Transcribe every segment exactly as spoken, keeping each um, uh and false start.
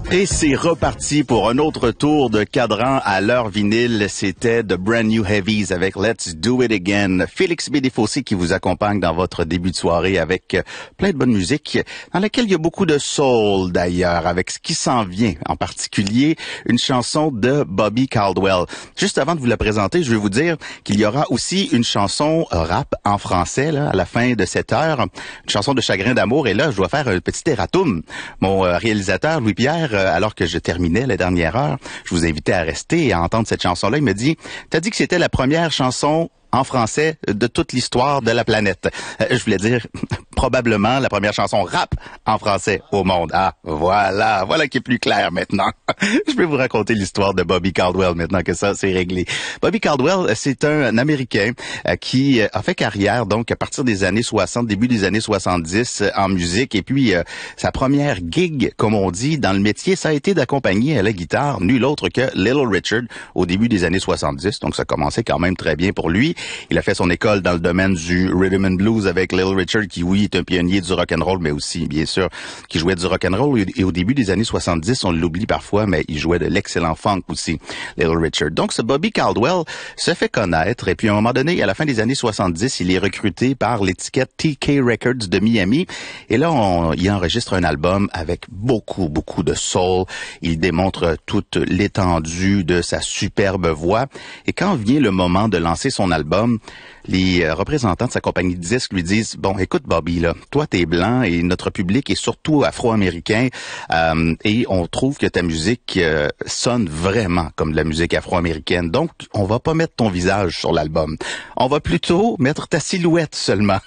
Et c'est reparti pour un autre tour de cadran à l'heure vinyle. C'était The Brand New Heavies avec Let's Do It Again. Félix B. Desfossés qui vous accompagne dans votre début de soirée avec plein de bonne musique, dans laquelle il y a beaucoup de soul d'ailleurs, avec ce qui s'en vient, en particulier une chanson de Bobby Caldwell. Juste avant de vous la présenter, je vais vous dire qu'il y aura aussi une chanson rap en français là, à la fin de cette heure, une chanson de chagrin d'amour. Et là, je dois faire un petit erratum. Mon réalisateur, Louis-Pierre, alors que je terminais la dernière heure, je vous invitais à rester et à entendre cette chanson-là. Il me dit, t'as dit que c'était la première chanson en français de toute l'histoire de la planète. Euh, je voulais dire probablement la première chanson rap en français au monde. Ah, voilà, voilà qui est plus clair maintenant. Je vais vous raconter l'histoire de Bobby Caldwell maintenant que ça c'est réglé. Bobby Caldwell, c'est un Américain euh, qui a fait carrière donc à partir des années soixante, début des années soixante-dix euh, en musique. Et puis euh, sa première gig, comme on dit dans le métier, ça a été d'accompagner à la guitare nul autre que Little Richard au début des années soixante-dix. Donc ça commençait quand même très bien pour lui. Il a fait son école dans le domaine du rhythm and blues avec Little Richard, qui oui est un pionnier du rock and roll, mais aussi bien sûr qui jouait du rock and roll. Et au début des années soixante-dix, on l'oublie parfois, mais il jouait de l'excellent funk aussi, Little Richard. Donc ce Bobby Caldwell se fait connaître, et puis à un moment donné, à la fin des années soixante-dix, il est recruté par l'étiquette T K Records de Miami. Et là, on, il enregistre un album avec beaucoup, beaucoup de soul. Il démontre toute l'étendue de sa superbe voix. Et quand vient le moment de lancer son album, les représentants de sa compagnie de disques lui disent, bon, écoute Bobby, là, toi t'es blanc et notre public est surtout afro-américain euh, et on trouve que ta musique euh, sonne vraiment comme de la musique afro-américaine. Donc, on va pas mettre ton visage sur l'album. On va plutôt mettre ta silhouette seulement.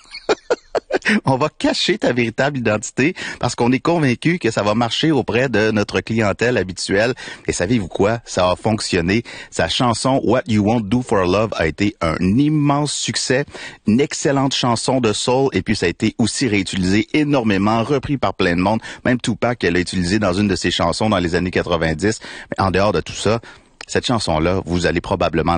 On va cacher ta véritable identité parce qu'on est convaincu que ça va marcher auprès de notre clientèle habituelle. Et savez-vous quoi? Ça a fonctionné. Sa chanson What You Won't Do for Love a été un immense succès, une excellente chanson de soul, et puis ça a été aussi réutilisé énormément, repris par plein de monde. Même Tupac l'a utilisé dans une de ses chansons dans les années quatre-vingt-dix. Mais en dehors de tout ça, cette chanson-là, vous allez probablement